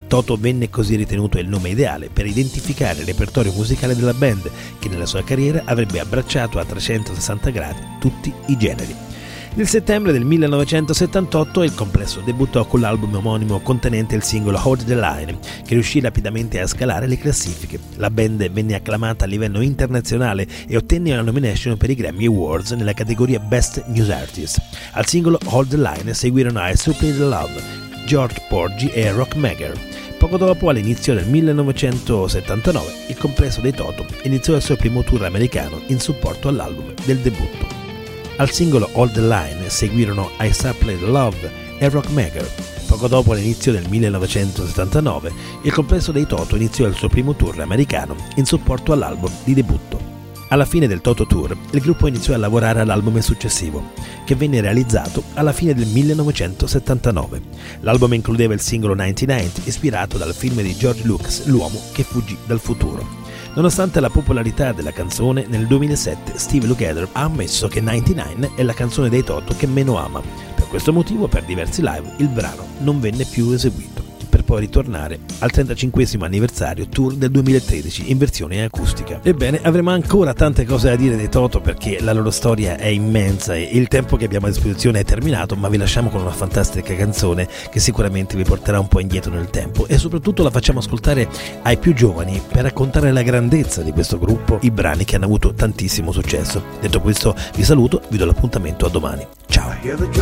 Toto venne così ritenuto il nome ideale per identificare il repertorio musicale della band, che nella sua carriera avrebbe abbracciato a 360 gradi tutti i generi. Nel settembre del 1978 il complesso debuttò con l'album omonimo contenente il singolo Hold the Line, che riuscì rapidamente a scalare le classifiche. La band venne acclamata a livello internazionale e ottenne una nomination per i Grammy Awards nella categoria Best New Artist. Al singolo Hold the Line seguirono I Supply the Love, George Porgy e Rock Mager. Poco dopo, all'inizio del 1979, il complesso dei Toto iniziò il suo primo tour americano in supporto all'album del debutto. Al singolo Hold the Line seguirono I Supply the Love e Rock Mager. Poco dopo, all'inizio del 1979, il complesso dei Toto iniziò il suo primo tour americano in supporto all'album di debutto. Alla fine del Toto Tour, il gruppo iniziò a lavorare all'album successivo, che venne realizzato alla fine del 1979. L'album includeva il singolo 99, ispirato dal film di George Lucas, L'uomo che fuggì dal futuro. Nonostante la popolarità della canzone, nel 2007 Steve Lukather ha ammesso che 99 è la canzone dei Toto che meno ama. Per questo motivo, per diversi live, il brano non venne più eseguito, per poi ritornare al 35° anniversario tour del 2013 in versione acustica. Ebbene, avremo ancora tante cose da dire dei Toto, perché la loro storia è immensa e il tempo che abbiamo a disposizione è terminato, ma vi lasciamo con una fantastica canzone che sicuramente vi porterà un po' indietro nel tempo, e soprattutto la facciamo ascoltare ai più giovani per raccontare la grandezza di questo gruppo, i brani che hanno avuto tantissimo successo. Detto questo, vi saluto, vi do l'appuntamento a domani. Ciao!